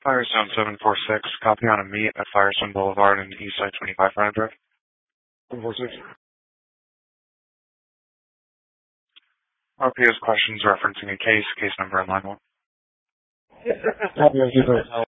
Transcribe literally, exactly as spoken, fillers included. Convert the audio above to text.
Firestone seven four six, copy on a meet at Firestone Boulevard and Eastside twenty-five Front Drive. seven four six. R P S questions referencing a case, case number in line one.